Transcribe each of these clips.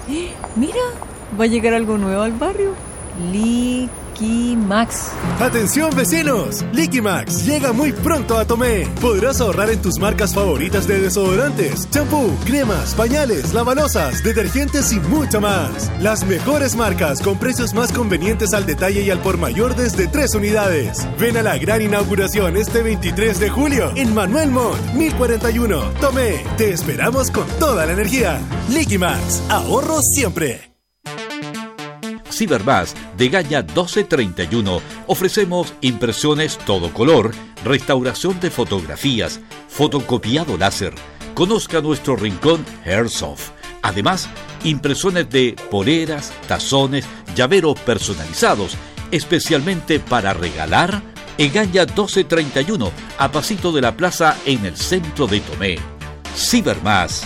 Mira, va a llegar algo nuevo al barrio. Liquimax. ¡Atención, vecinos! Liquimax llega muy pronto a Tomé. Podrás ahorrar en tus marcas favoritas de desodorantes, champú, cremas, pañales, lavalosas, detergentes y mucho más. Las mejores marcas con precios más convenientes al detalle y al por mayor desde 3 unidades. Ven a la gran inauguración este 23 de julio en Manuel Montt, 1041, Tomé. Te esperamos con toda la energía. Liquimax, ahorro siempre. Cibermas de Gaña 1231. Ofrecemos impresiones todo color, restauración de fotografías, fotocopiado láser. Conozca nuestro rincón Airsoft. Además, impresiones de poleras, tazones, llaveros personalizados, especialmente para regalar. En Gaña 1231, a pasito de la plaza en el centro de Tomé. Cibermas.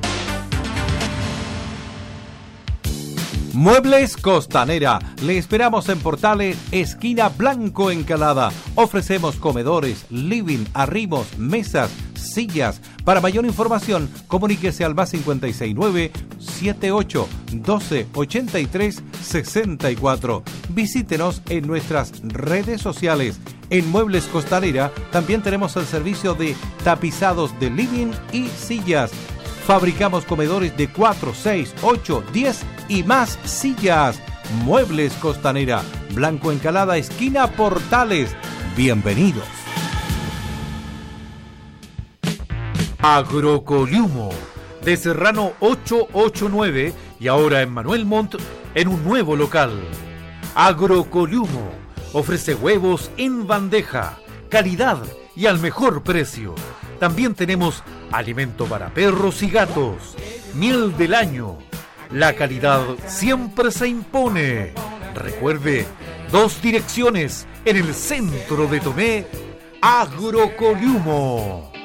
Muebles Costanera. Le esperamos en Portales, esquina Blanco Encalada. Ofrecemos comedores, living, arrimos, mesas, sillas. Para mayor información, comuníquese al +569 78 12 83 64. Visítenos en nuestras redes sociales. En Muebles Costanera también tenemos el servicio de tapizados de living y sillas. Fabricamos comedores de 4, 6, 8, 10 y más sillas. Muebles Costanera, Blanco Encalada, esquina Portales. Bienvenidos. Agrocoliumo, de Serrano 889 y ahora en Manuel Montt en un nuevo local. Agrocoliumo ofrece huevos en bandeja, calidad y al mejor precio. También tenemos alimento para perros y gatos, miel del año. La calidad siempre se impone. Recuerde, 2 direcciones en el centro de Tomé. Agrocoliumo.